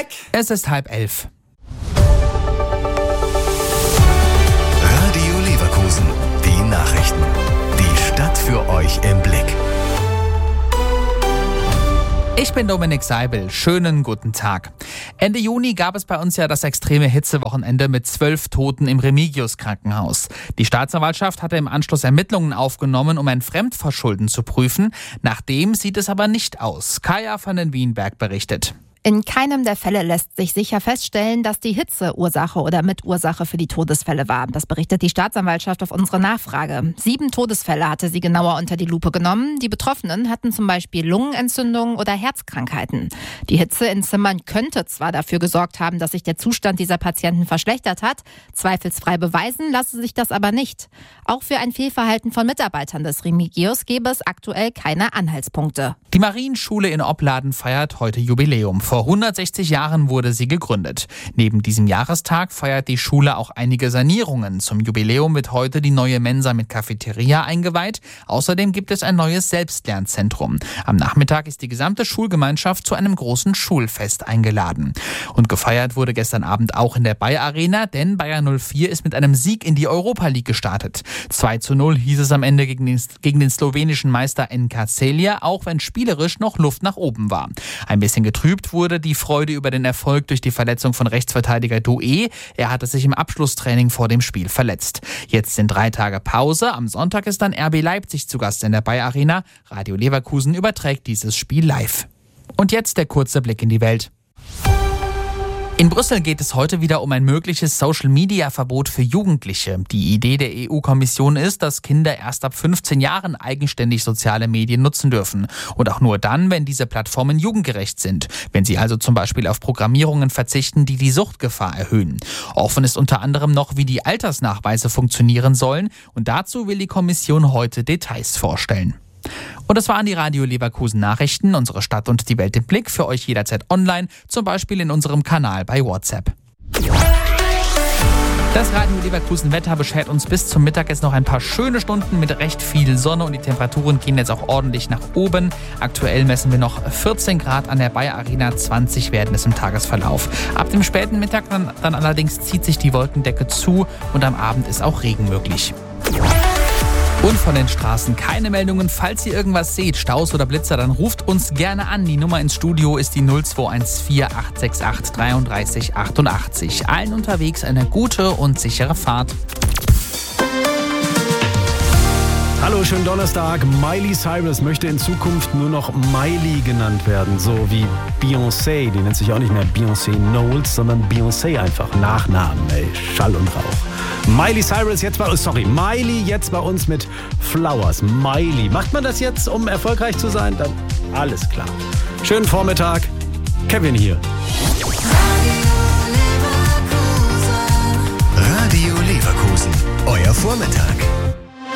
Es ist 10:30. Radio Leverkusen, die Nachrichten. Die Stadt für euch im Blick. Ich bin Dominik Seibel. Schönen guten Tag. Ende Juni gab es bei uns ja das extreme Hitzewochenende mit 12 Toten im Remigius-Krankenhaus. Die Staatsanwaltschaft hatte im Anschluss Ermittlungen aufgenommen, um ein Fremdverschulden zu prüfen. Nach dem sieht es aber nicht aus. Kaya van den Wienberg berichtet. In keinem der Fälle lässt sich sicher feststellen, dass die Hitze Ursache oder Mitursache für die Todesfälle war. Das berichtet die Staatsanwaltschaft auf unsere Nachfrage. 7 Todesfälle hatte sie genauer unter die Lupe genommen. Die Betroffenen hatten zum Beispiel Lungenentzündungen oder Herzkrankheiten. Die Hitze in Zimmern könnte zwar dafür gesorgt haben, dass sich der Zustand dieser Patienten verschlechtert hat. Zweifelsfrei beweisen lasse sich das aber nicht. Auch für ein Fehlverhalten von Mitarbeitern des Remigius gäbe es aktuell keine Anhaltspunkte. Die Marienschule in Opladen feiert heute Jubiläum. Vor 160 Jahren wurde sie gegründet. Neben diesem Jahrestag feiert die Schule auch einige Sanierungen. Zum Jubiläum wird heute die neue Mensa mit Cafeteria eingeweiht. Außerdem gibt es ein neues Selbstlernzentrum. Am Nachmittag ist die gesamte Schulgemeinschaft zu einem großen Schulfest eingeladen. Und gefeiert wurde gestern Abend auch in der Bayer Arena, denn Bayer 04 ist mit einem Sieg in die Europa League gestartet. 2:0 hieß es am Ende gegen den slowenischen Meister NK Celje, auch wenn spielerisch noch Luft nach oben war. Ein bisschen getrübt wurde die Freude über den Erfolg durch die Verletzung von Rechtsverteidiger Doué. Er hatte sich im Abschlusstraining vor dem Spiel verletzt. Jetzt sind 3 Tage Pause. Am Sonntag ist dann RB Leipzig zu Gast in der Bayer Arena. Radio Leverkusen überträgt dieses Spiel live. Und jetzt der kurze Blick in die Welt. In Brüssel geht es heute wieder um ein mögliches Social-Media-Verbot für Jugendliche. Die Idee der EU-Kommission ist, dass Kinder erst ab 15 Jahren eigenständig soziale Medien nutzen dürfen. Und auch nur dann, wenn diese Plattformen jugendgerecht sind. Wenn sie also zum Beispiel auf Programmierungen verzichten, die die Suchtgefahr erhöhen. Offen ist unter anderem noch, wie die Altersnachweise funktionieren sollen. Und dazu will die Kommission heute Details vorstellen. Und das waren die Radio Leverkusen Nachrichten, unsere Stadt und die Welt im Blick, für euch jederzeit online, zum Beispiel in unserem Kanal bei WhatsApp. Das Radio Leverkusen Wetter beschert uns bis zum Mittag jetzt noch ein paar schöne Stunden mit recht viel Sonne und die Temperaturen gehen jetzt auch ordentlich nach oben. Aktuell messen wir noch 14 Grad an der Bayer Arena, 20 werden es im Tagesverlauf. Ab dem späten Mittag dann allerdings zieht sich die Wolkendecke zu und am Abend ist auch Regen möglich. Und von den Straßen keine Meldungen. Falls ihr irgendwas seht, Staus oder Blitzer, dann ruft uns gerne an. Die Nummer ins Studio ist die 0214 868 33 88. Allen unterwegs eine gute und sichere Fahrt. Hallo, schönen Donnerstag. Miley Cyrus möchte in Zukunft nur noch Miley genannt werden, so wie Beyoncé. Die nennt sich auch nicht mehr Beyoncé Knowles, sondern Beyoncé einfach. Nachnamen, ey, Schall und Rauch. Miley jetzt bei uns mit Flowers. Miley. Macht man das jetzt, um erfolgreich zu sein? Dann alles klar. Schönen Vormittag. Kevin hier. Radio Leverkusen, euer Vormittag.